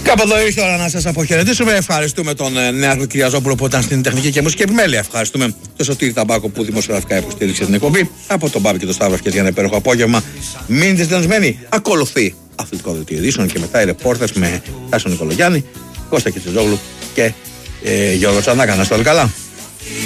Κάπου εδώ ήρθε η ώρα να σας αποχαιρετήσουμε. Ευχαριστούμε τον Νέαρχο Κυριαζόπουλο που ήταν στην τεχνική και μουσική επιμέλεια. Ευχαριστούμε τον Σωτήρη Ταμπάκο που δημοσιογραφικά υποστήριξε την εκπομπή. Από τον Μπάμπη και τον Σταύρο για ένα υπέροχο απόγευμα. Μείνετε συντονισμένοι. Ακολουθεί αθλητικό δελτίο ειδήσεων και μετά οι ρεπόρτες με Τάσο Νικολογιάννη, Κώστα Κιτσιζόγλου και Γιώργο Τσανάκα. Να είστε όλοι καλά.